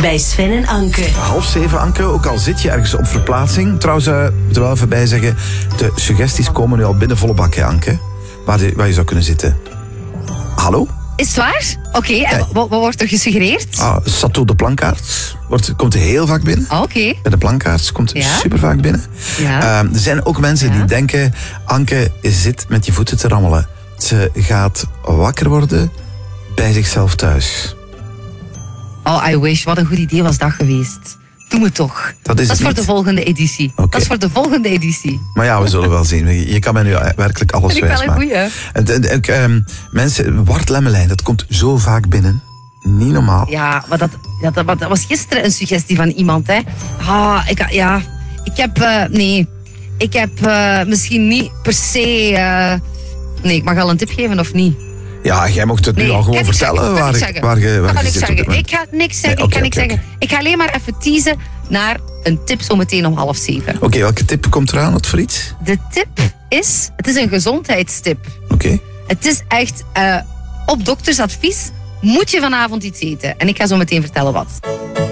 bij Sven en Anke. 6:30, Anke, ook al zit je ergens op verplaatsing. Trouwens, moet er wel even bij zeggen, de suggesties komen nu al binnen volle bak, hè, Anke. Waar je zou kunnen zitten. Hallo? Is het waar? Oké, en wat wordt er gesuggereerd? Sato de Plankaart komt heel vaak binnen. Oké. Bij de Plankaart komt super vaak binnen. Ja. Er zijn ook mensen die denken, Anke zit met je voeten te rammelen. Ze gaat wakker worden bij zichzelf thuis. Oh, I wish. Wat een goed idee was dat geweest. Doe het toch. Dat is voor de volgende editie. Okay. Dat is voor de volgende editie. Maar ja, we zullen wel zien. Je kan mij nu werkelijk alles wijs maken. Mensen, Wart Lemmelijn, dat komt zo vaak binnen. Niet normaal. Ja, maar dat was gisteren een suggestie van iemand. Hè. Ik heb misschien niet per se... Nee, ik mag al een tip geven of niet? Ja, jij mocht het nu al gewoon vertellen waar je zit op dit moment. Ik ga niks zeggen. Ik ga alleen maar even teasen naar een tip zometeen om 6:30. Oké, welke tip komt eraan? Wat voor iets? De tip is... Het is een gezondheidstip. Oké. Het is echt... op doktersadvies moet je vanavond iets eten. En ik ga zo meteen vertellen wat.